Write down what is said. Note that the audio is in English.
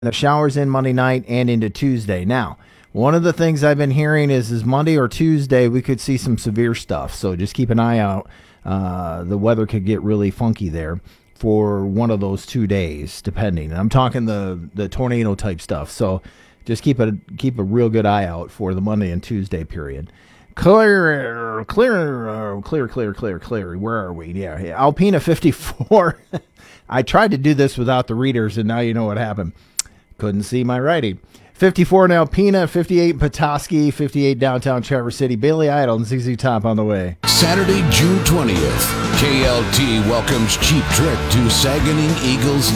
The showers in Monday night and into Tuesday. Now, one of the things I've been hearing is Monday or Tuesday we could see some severe stuff. So just keep an eye out. The weather could get really funky there for one of those 2 days, depending. I'm talking the tornado type stuff. So just keep a real good eye out for the Monday and Tuesday period. Clear. Where are we? Yeah. Alpena 54. I tried to do this without the readers, and now you know what happened. Couldn't see my writing. 54 in Alpena, 58 in Petoskey, 58 downtown Traverse City. Bailey Idle and ZZ Top on the way. Saturday, June 20th, KLT welcomes Cheap Trick to Saganing Eagles